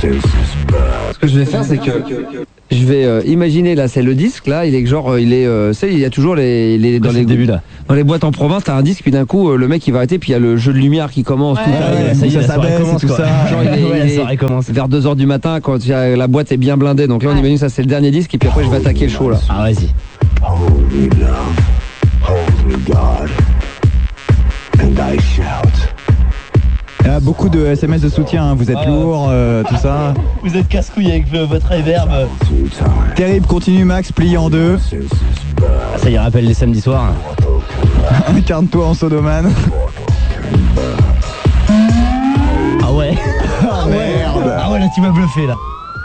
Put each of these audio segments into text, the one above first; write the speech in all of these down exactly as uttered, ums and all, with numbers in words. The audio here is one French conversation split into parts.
Ce que je vais faire, c'est que je vais euh, imaginer, là, c'est le disque, là, il est genre, il est, euh, c'est, il y a toujours les, les dans les début là. Dans les boîtes en province, t'as un disque, puis d'un coup, euh, le mec il va arrêter, puis il y a le jeu de lumière qui commence. Ouais, tout ouais, ça, ouais, ça y est, la soirée commence, tout quoi. ça. Genre, il est, Ouais, il la est soirée commence. vers deux heures du matin, quand y a, la boîte est bien blindée. Donc là, on imagine ça, c'est le dernier disque, et puis après, je vais attaquer le show là. Ah, vas-y. Holy love, holy God, and I shout. Il y a beaucoup de S M S de soutien, hein. Vous êtes Ah, lourd, euh, tout ça. Vous êtes casse-couille avec euh, votre réverb. Terrible, continue Max, plié en deux. Ah, ça y rappelle les samedis soirs. Incarne-toi en sodomane. Ah ouais. Ah merde. Ah ouais, là tu m'as bluffé là.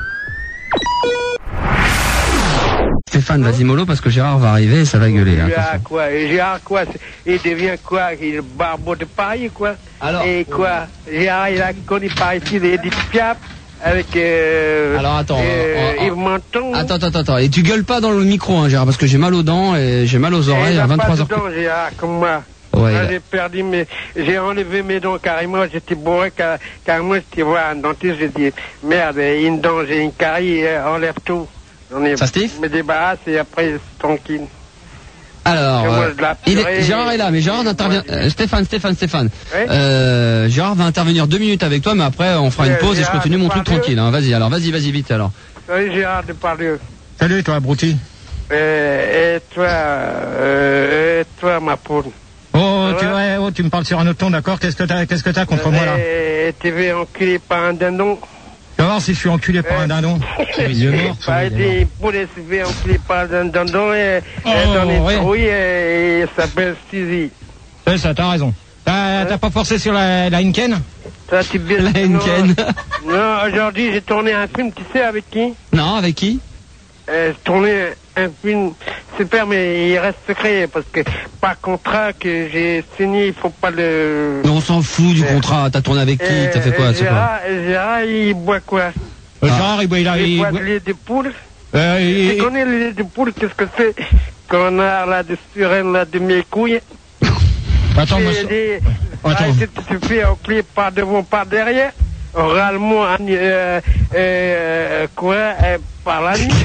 Stéphane, vas-y mollo, parce que Gérard va arriver et ça va gueuler. Hein, Gérard quoi, et Gérard quoi, il devient quoi, il barbeau de Paris quoi. Alors, et quoi, Gérard il a connu par ici les Edith Piaf avec euh, Alors attends, euh, euh, Yves Montand. Attends, attends, attends, et tu gueules pas dans le micro, hein, Gérard, parce que j'ai mal aux dents et j'ai mal aux oreilles il à a vingt-trois pas heures. de dents, Gérard, comme moi. Ouais, Moi, il a- j'ai perdu mes, j'ai enlevé mes dents carrément, j'étais bourré car, car moi j'étais voir un dentiste, j'ai dit merde, une dent, j'ai une carie, euh, enlève tout. J'en ai, Ça, Steve je me débarrasse et après c'est tranquille. Alors, Parce que moi, euh, je la il est- purée, Gérard est là, mais Gérard intervient. Ouais. euh, Stéphane, Stéphane, Stéphane. Ouais. Euh, Gérard va intervenir deux minutes avec toi, mais après on fera une Euh, pause et je Gérard, continue mon truc pardieu. tranquille. Hein. Vas-y, alors, vas-y, vas-y vite alors. Salut Gérard de Pardieu. Salut toi, Brouti. Euh, et toi, euh, et toi ma poule. Oh, tu, Ouais. ouais, oh, tu me parles sur un autre ton, d'accord? Qu'est-ce que t'as, qu'est-ce que t'as contre moi là? Et tu veux enculer par un dindon. Tu vas voir si je suis enculé par un dindon. Les yeux morts. Bah, des poulets se fait enculer par un dindon et, Oh, et dans les ouais. trouilles et, et ça s'appelle Stizy. C'est ça, t'as raison. T'as, t'as pas forcé sur la, la Hinken? Toi, tu baisses. La Henken. Non, non, aujourd'hui j'ai tourné un film, tu sais avec qui? Non, avec qui? Euh, j'ai tourné un film super, mais il reste secret parce que par contrat que j'ai signé, il faut pas le. Mais on s'en fout du contrat. T'as tourné avec qui? Euh, T'as fait quoi? C'est quoi? Gérard, Gérard, il boit quoi? Euh, Gérard, il boit, il a, Il il boit boit- de lait de poule. euh, il- Tu connais le lait de poule, qu'est-ce que c'est? Connard là de surène là de mes couilles. Attends, moi, Et je- des- Attends. Ah, tu te fais enculer par devant, par derrière. Oralement, euh, euh, quoi, euh, par la nuit.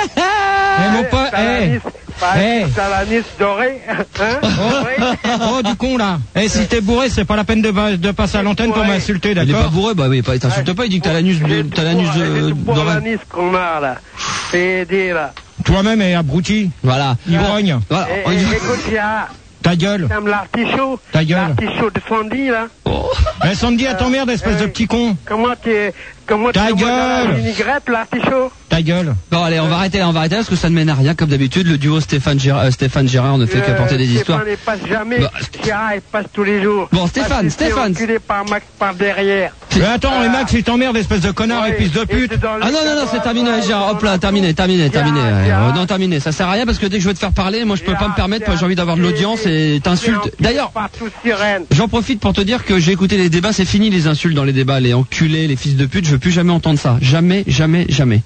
Eh, mon pote, eh. Salanis, par Eh. Salanis doré. Hein? Oui. Oh, du con là. Eh, si t'es bourré, c'est pas la peine de, ba- de passer à l'antenne pour Ouais. m'insulter, Il est pas d'accord? bourré, bah oui, pas, t'insulte pas, il dit que t'as l'anus de, t'as l'anus de, Pour d'oreille. l'anis qu'on a là. C'est aidé là. Toi-même est abruti. Voilà. Ivrogne. Voilà. Et, On y et, va. écoute, il y a, Ta gueule. comme l'artichaut. Ta gueule. L'artichaut de Sandy là. Eh, Sandy, à ton merde, espèce de petit con. Comment tu comment Ta tu gueule. dans la vinaigrette, l'artichaut? Ta gueule. Bon, allez, on va arrêter là, on va arrêter là, parce que ça ne mène à rien, comme d'habitude. Le duo Stéphane Gérard, euh, Stéphane Gérard ne fait qu'apporter des histoires. Stéphane, il passe jamais. Bah, Gérard, il passe tous les jours. Bon, Stéphane, Parce qu'il s'est Stéphane. enculé par Max par derrière. Mais attends, et Max, il t'emmerde, espèce de connard Ouais, et fils de et pute. c'est dans Ah le non, non, non, cadre- c'est terminé, Gérard. Hop là, terminé, terminé, terminé. Gérard, Euh, Gérard. non, terminé. Ça sert à rien parce que dès que je veux te faire parler, moi je peux pas me permettre, moi j'ai envie d'avoir de l'audience et t'insultes. D'ailleurs, Partout sirène. j'en profite pour te dire que j'ai écouté les débats, c'est fini les insultes dans les débats, les enculés, les fils de pute, je veux plus jamais entendre ça. Jamais, jamais, jamais.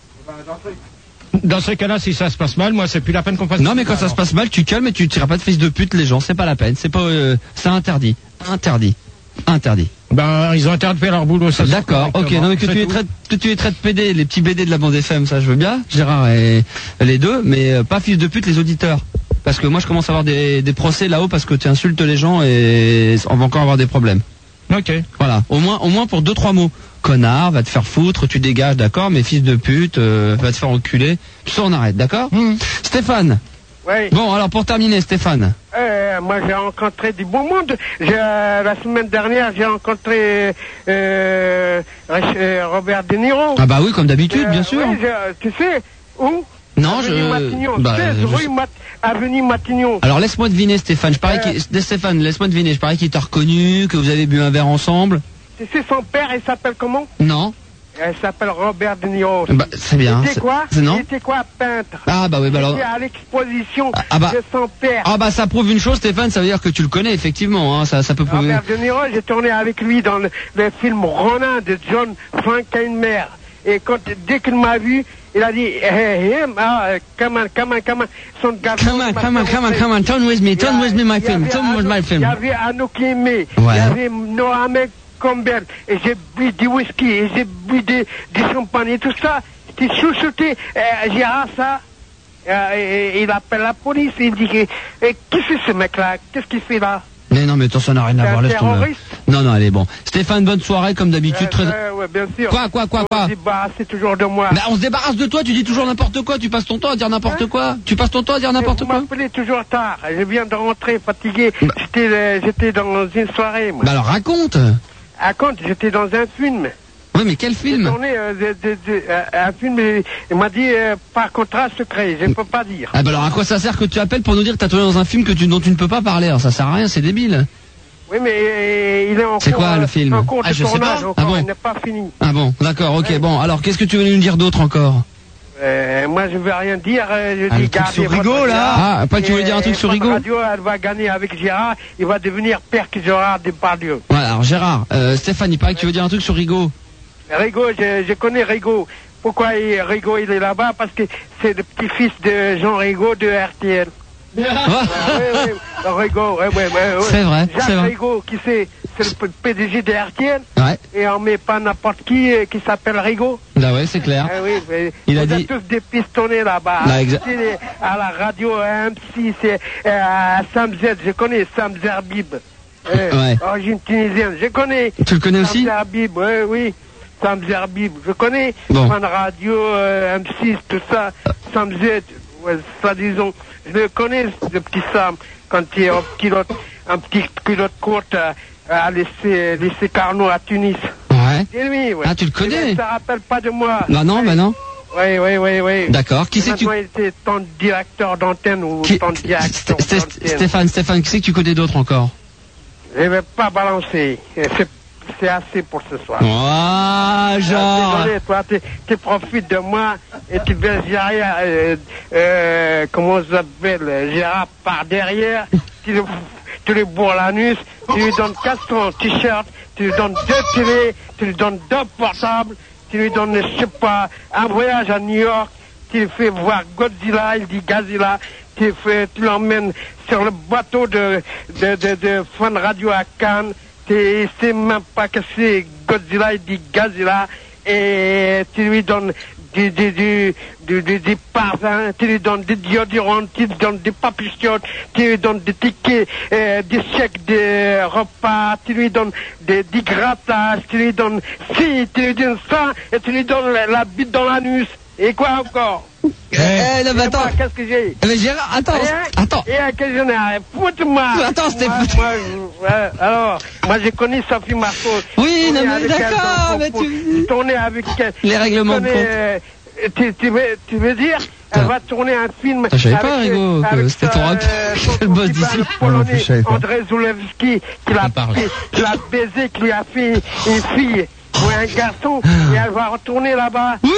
Dans ces cas-là, si ça se passe mal, moi, c'est plus la peine qu'on fasse. Non, mais quand ça se passe mal, tu calmes et tu tireras pas de fils de pute les gens, c'est pas la peine, c'est pas, euh, c'est interdit. Interdit. Interdit. Ben, ils ont intérêt de faire leur boulot, ça. D'accord, ok, correctement. non mais que C'est tu, les tout. traites, que tu les traites P D, les petits B D de la bande F M, ça je veux bien, Gérard et les deux, mais euh, pas fils de pute les auditeurs. Parce que moi je commence à avoir des, des procès là-haut parce que tu insultes les gens et on va encore avoir des problèmes. Ok. Voilà, au moins, au moins pour deux trois mots. Connard, va te faire foutre, tu dégages, d'accord, mais fils de pute, euh, va te faire enculer. Tout ça on arrête, d'accord Mmh. Stéphane. Oui. Bon, alors pour terminer, Stéphane. Euh, moi, j'ai rencontré du beau monde. J'ai, euh, la semaine dernière, j'ai rencontré euh, Rich- euh, Robert De Niro. Ah bah oui, comme d'habitude, Euh, bien sûr. oui, je- tu sais, où? Non, Avenue je- Matignon, bah, seize je- rue Mat- Avenue Matignon. Alors laisse-moi deviner, Stéphane. Je parie Euh. qu'il- Stéphane, laisse-moi deviner. Je parie qu'il t'a reconnu, que vous avez bu un verre ensemble. Tu sais, son père, il s'appelle comment? Non. Il s'appelle Robert De Niro. Bah, c'est bien. Il C'est- était quoi? c'est non Il était quoi, peintre? Ah bah oui, bah alors. Il était à l'exposition Ah bah. de son père. Ah bah ça prouve une chose, Stéphane. Ça veut dire que tu le connais effectivement. Hein, ça, ça peut prouver. Robert De Niro, j'ai tourné avec lui dans le, le film Ronin de John Frankenheimer. Et quand, dès qu'il m'a vu, il a dit, hey, him, ah, come on, come on, come on. Son garçon. Come on, m'a come on, come on, commencé. come on. Turn with me, Il y turn a- with me, my il y film. avait Turn with Anouk- my film. Il y avait Anouk Aimé. Ouais. Il y avait Mohamed Campbell, et j'ai bu du whisky, et j'ai bu des, du champagne et tout ça. J'étais chouchouté, euh, Gérard, ça. Euh, et, et il appelle la police, et il dit, et, et qui c'est ce mec-là? Qu'est-ce qu'il fait là? Mais non, mais attends, ça n'a rien à C'est voir, un laisse tomber. terroriste? Non, non, allez, bon. Stéphane, bonne soirée, comme d'habitude. Euh, Très... euh, ouais, bien sûr. Quoi, quoi, quoi, On quoi se débarrasse toujours de moi. Bah, on se débarrasse de toi, tu dis toujours n'importe quoi, tu passes ton temps à dire n'importe Hein quoi. Tu passes ton temps à dire n'importe Vous quoi. m'appelez toujours tard. Je viens de rentrer fatigué. Bah. J'étais, euh, j'étais dans une soirée, moi. Bah alors raconte. À compte, j'étais dans un film. Oui, mais quel J'ai film? tourné euh, de, de, de, euh, un film, et il m'a dit euh, par contrat secret, je ne peux pas dire. Ah bah alors à quoi ça sert que tu appelles pour nous dire que t'as tourné dans un film que tu, dont tu ne peux pas parler? Alors ça sert à rien, c'est débile. Oui, mais euh, il est en C'est cours, quoi, euh, le film? en cours Ah, de je sais tournage pas. encore, Ah bon? il n'est pas fini. Ah bon, d'accord, ok, Ouais. bon. Alors qu'est-ce que tu veux nous dire d'autre encore? Euh, moi, je ne veux rien dire. euh, Je Ah, dis le truc gardez sur votre Rigaud, là. Gérard. Ah, pas que tu voulais Et, dire un truc euh, sur Fun Rigaud? Radio, elle va gagner avec Gérard. Il va devenir père que Gérard Depardieu. Ouais, alors Gérard, euh, Stéphane, il paraît que tu veux dire un truc sur Rigaud. Rigaud, je, je connais Rigaud. Pourquoi il, Rigaud il est là-bas? Parce que c'est le petit-fils de Jean Rigaud de R T L. Ouais. Ah, oui, oui, Rigaud, ouais, ouais, ouais, ouais. C'est vrai, Jacques c'est vrai. Rigaud, qui c'est, c'est le P D G de R T L. Ouais, Et on met pas n'importe qui euh, qui s'appelle Rigaud. bah ouais, c'est clair. Eh oui, mais Il a vous dit- êtes tous des pistonnés là-bas. Bah, exa- C'est à la radio M six, c'est euh, Sam Z, je connais Sam Zerbib. Euh, Ouais. Origine tunisienne, je connais. Tu le connais Sam aussi? Zerbib, oui, oui. Sam Zerbib, je connais. Bon. Fan Radio, euh, M six, tout ça. Sam Z, ouais, ça disons. Je le connais, le petit Sam, quand il est en pilote, un petit pilote courte euh, à laisser, laisser Carnot à Tunis. Ouais. C'est lui, ouais. Ah, tu le connais? Mais ça rappelle pas de moi. Bah non, bah non. Oui, oui, oui, oui. D'accord. Qui c'est que tu... Maintenant, il était ton directeur d'antenne ou Qui- ton directeur Sté- Sté- d'antenne. Stéphane, Stéphane, qui c'est que tu connais d'autres encore? Je vais pas balancer. C'est, c'est assez pour ce soir. Ah, Ah, genre. désolé, toi, tu, tu profites de moi et tu veux gérer, euh, euh, comment ça s'appelle, euh, Gérard par derrière, tu le, tu lui bourres l'anus, tu lui donnes quatre cents t-shirts, tu lui donnes deux télés, tu lui donnes deux portables, tu lui donnes, je sais pas, un voyage à New York, tu lui fais voir Godzilla, il dit Godzilla, tu, fais, tu l'emmènes sur le bateau de, de, de, de Fun Radio à Cannes, tu sais même pas que c'est Godzilla, il dit Godzilla, et tu lui donnes du, du, du, du, du, du parfum, tu lui donnes des déodorants, tu lui donnes des papillotes, tu lui donnes des tickets, euh, des chèques de repas, tu lui donnes des, des grattages, tu lui donnes ci, tu lui donnes ça, et tu lui donnes la, la bite dans l'anus. Et quoi encore? Eh, eh, non, mais Et attends. moi, qu'est-ce que j'ai? Eh, mais Gérard, attends, Rien. attends. Et à quel j'en ai rien foutre, moi. Attends, c'était moi, foutu. moi, je- ouais, alors, moi j'ai connu Sophie Marceau. Oui, Tourné non, mais avec elle d'accord, dans- mais pour- tu- Tourné avec elle. Les règlements Tu de connais, compte. euh, tu, tu, veux, tu veux dire, elle va tourner un film. Ah, je savais avec, pas, euh, Rigaud, que avec c'était sa- ton rap- son le boss principal d'ici. Ah, non polonais, plus, je savais pas. André Zulewski, qui l'a On parle. qui l'a baisé, qui lui a fait une fille ou un garçon, et elle va retourner là-bas. Oui,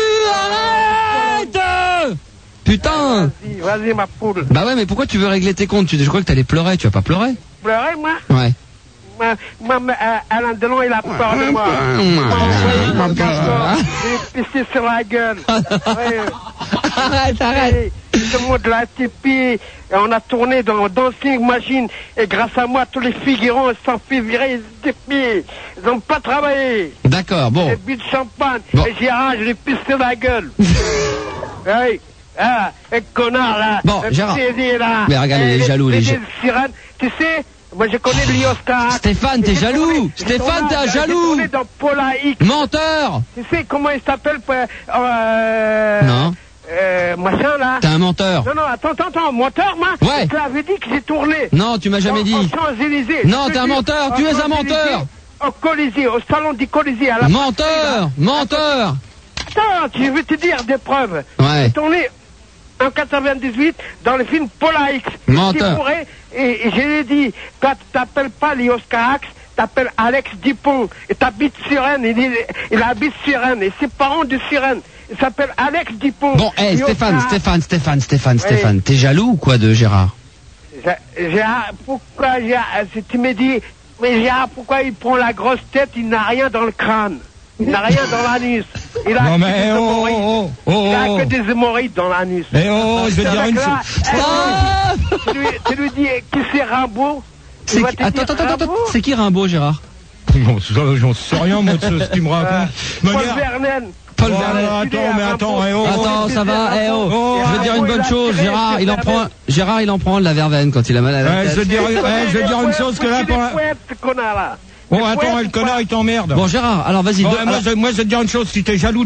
arrête! Putain! Vas-y, vas-y, ma poule. Bah ouais, mais pourquoi tu veux régler tes comptes? Tu, je crois que t'allais pleurer, tu vas pas pleurer? Pleurer, moi? Ouais. Moi, moi, mais, euh, Alain Delon, il a peur de moi. Ouais. Mon garçon, il est pissé sur la gueule. Ouais. Arrête, arrête! Et tout le monde l'a tapé. Et on a tourné dans Dancing Machine. Et grâce à moi, tous les figurants se sont fait virer. Ils étaient payés. Ils n'ont pas travaillé. D'accord, bon. J'ai bu de champagne. Bon. Et Gérard, je l'ai pissé sur la gueule. Oui. Ah, et connard là. Bon, Le Gérard. P D, là. Mais regarde, il est Et jaloux, le il est P D ja- de Sirène. Tu sais, moi je connais Liostar. Stéphane, t'es jaloux! Stéphane, t'es un J'ai jaloux! tourné dans Paula X. Menteur! Tu sais comment il s'appelle euh, euh, Non. Euh, machin là. T'es un menteur! Non, non, attends, attends, attends, menteur, moi. Ouais. Je t'avais dit que j'ai tourné. Non, tu m'as jamais Au- dit! Aux Champs-Élysées. Non, Je t'es un te dis, menteur, aux tu es un Champs-Élysées, menteur. Au Colisée, au salon du Colisée, à la. Menteur! Menteur! Attends, je vais te dire des preuves. Ouais. J'ai tourné en quatre-vingt-dix-huit dans le film Paula X. Menteur. Qui pourrait- Et, et je lui ai dit, quand tu t'appelles pas Léos Carax, t'appelles Alex Dupont. Et t'habites Sirène. Il, il, il habite Sirène. Et ses parents de Sirène. Il s'appelle Alex Dupont. Bon, hé, Léos Stéphane, Carax. Stéphane, Stéphane, Stéphane, Oui. Stéphane, t'es jaloux ou quoi de Gérard? J'ai, j'ai, pourquoi j'ai, si tu me dis, mais j'ai, pourquoi il prend la grosse tête, il n'a rien dans le crâne. Il n'a rien dans l'anus. Il a Non, que mais des oh, hémorroïdes. oh, oh, Il a oh. que des hémorroïdes dans l'anus. Eh oh, je veux Ce dire une mec-là, chose. eh, Ah tu, lui, tu lui dis qui c'est Rimbaud. C'est Il va qui- te Attends, dire attends, attends, Rimbaud. attends, c'est qui Rimbaud, Gérard? Bon, j'en sais rien, moi, de ce que tu me racontes. Paul Manière- Verlaine. Paul Oh, Verlaine. attends, mais attends, eh, oh, oh. Attends, ça va, eh oh, Oh, je vais dire une bonne chose, Gérard, il en prend, Gérard, il en prend de la verveine quand il a mal à la Ouais, je vais tête. te dire, ouais, je vais te dire une chose que là, pour la- Connard là. Bon, attends, le connard, il t'emmerde. Bon, Gérard, alors vas-y. Bon, deux- moi, je, moi, je vais te dire une chose, si t'es jaloux